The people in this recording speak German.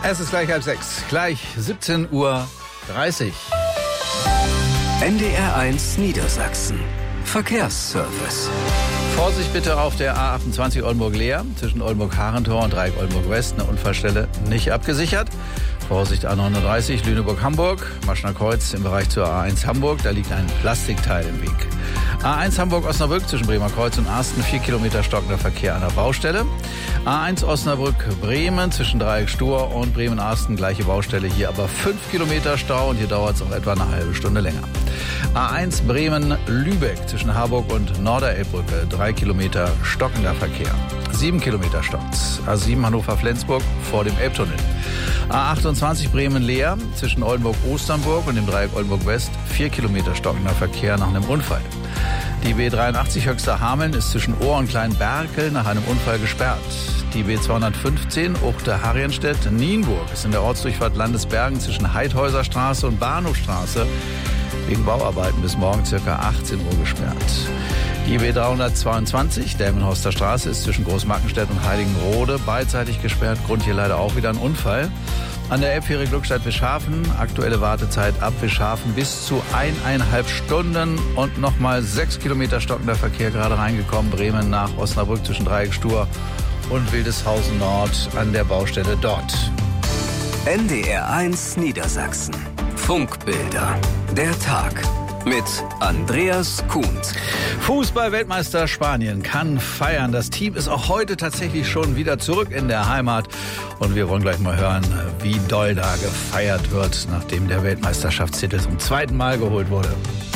Es ist gleich 5:30, gleich 17:30 Uhr. NDR1 Niedersachsen. Verkehrsservice. Vorsicht bitte auf der A28 Oldenburg-Leer zwischen Oldenburg-Harentor und Dreieck Oldenburg-West. Eine Unfallstelle nicht abgesichert. Vorsicht A39 Lüneburg-Hamburg, Maschner Kreuz im Bereich zur A1 Hamburg. Da liegt ein Plastikteil im Weg. A1 Hamburg-Osnabrück zwischen Bremer Kreuz und Arsten, 4 Kilometer stockender Verkehr an der Baustelle. A1 Osnabrück-Bremen zwischen Dreieck Stur und Bremen-Arsten, gleiche Baustelle, hier aber 5 Kilometer Stau und hier dauert es auch etwa eine halbe Stunde länger. A1 Bremen-Lübeck zwischen Harburg und Norderelbbrücke, 3 Kilometer stockender Verkehr. 7 Kilometer stockt's. A7 Hannover-Flensburg vor dem Elbtunnel. A28 Bremen-Leer zwischen Oldenburg-Osternburg und dem Dreieck Oldenburg-West, 4 Kilometer stockender Verkehr nach einem Unfall. Die B83 Höxter-Hameln ist zwischen Ohr und Kleinberkel nach einem Unfall gesperrt. Die B215 Uchte-Harrienstedt-Nienburg ist in der Ortsdurchfahrt Landesbergen zwischen Heidhäuserstraße und Bahnhofstraße wegen Bauarbeiten bis morgen ca. 18 Uhr gesperrt. Die B322 Delmenhorster Straße ist zwischen Großmarkenstedt und Heiligenrode beidseitig gesperrt. Grund hier leider auch wieder ein Unfall. An der Elbfähre Glückstadt-Wischhafen, aktuelle Wartezeit ab Wischhafen bis zu 1,5 Stunden und nochmal 6 Kilometer stockender Verkehr gerade reingekommen. Bremen nach Osnabrück zwischen Dreieck Stur und Wildeshausen Nord an der Baustelle dort. NDR1 Niedersachsen. Funkbilder. Der Tag. Mit Andreas Kuhns. Fußball-Weltmeister Spanien kann feiern. Das Team ist auch heute tatsächlich schon wieder zurück in der Heimat. Und wir wollen gleich mal hören, wie doll da gefeiert wird, nachdem der Weltmeisterschaftstitel zum zweiten Mal geholt wurde.